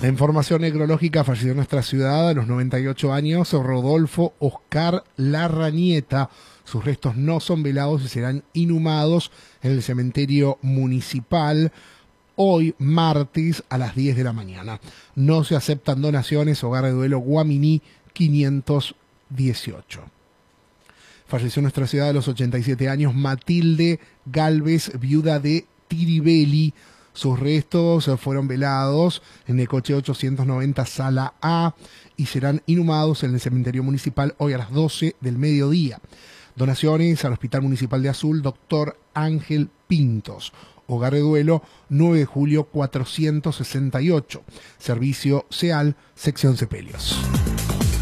La información necrológica: falleció en nuestra ciudad a los 98 años Rodolfo Oscar Larrañeta. Sus restos no son velados y serán inhumados en el cementerio municipal hoy martes a las 10 de la mañana. No se aceptan donaciones. Hogar de Duelo Guaminí 518. Falleció en nuestra ciudad a los 87 años Matilde Galvez, viuda de Tiribelli. Sus restos fueron velados en el coche 890 Sala A y serán inhumados en el cementerio municipal hoy a las 12 del mediodía. Donaciones al Hospital Municipal de Azul, Dr. Ángel Pintos. Hogar de Duelo, 9 de julio 468. Servicio SEAL, sección Sepelios.